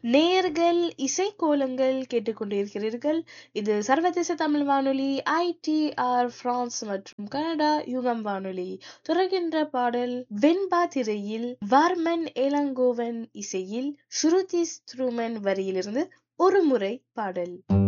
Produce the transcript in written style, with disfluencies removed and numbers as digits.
நேயர்கள் இசைக்கோலங்கள் கேட்டுக்கொண்டிருக்கிறீர்கள். இது சர்வதேச தமிழ் வானொலி ஐடிஆர் பிரான்ஸ் மற்றும் கனடா யுகம் வானொலி. தொடர்கின்ற பாடல் வெண்பா திரையில் வார்மன் ஏலங்கோவன் இசையில் ஸ்ருதி ஸ்ட்ரூமன் வரியிலிருந்து ஒரு முறை பாடல்.